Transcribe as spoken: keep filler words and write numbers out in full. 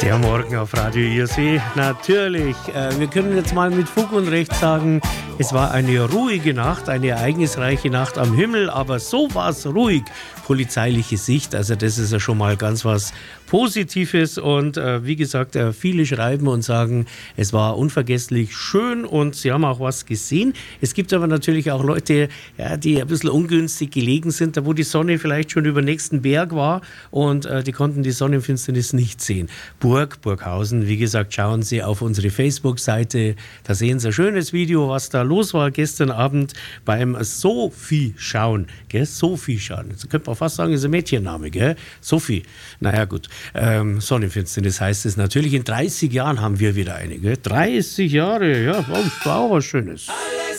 Der Morgen auf Radio I R C, natürlich. Äh, wir können jetzt mal mit Fug und Recht sagen, es war eine ruhige Nacht, eine ereignisreiche Nacht am Himmel, aber so war es ruhig. Polizeiliche Sicht, also das ist ja schon mal ganz was Positives und äh, wie gesagt, äh, viele schreiben und sagen, es war unvergesslich schön und sie haben auch was gesehen. Es gibt aber natürlich auch Leute, ja, die ein bisschen ungünstig gelegen sind, da wo die Sonne vielleicht schon über den nächsten Berg war und äh, die konnten die Sonnenfinsternis nicht sehen. Burg, Burghausen, wie gesagt, schauen Sie auf unsere Facebook-Seite, da sehen Sie ein schönes Video, was da los war gestern Abend beim Sophie-Schauen, gell? Sophie-Schauen, jetzt könnte man fast sagen, ist ein Mädchenname, gell? Sophie, naja gut, ähm, Sonnenfinsternis heißt es natürlich, in dreißig Jahren haben wir wieder eine, gell? dreißig Jahre, ja, war auch was Schönes.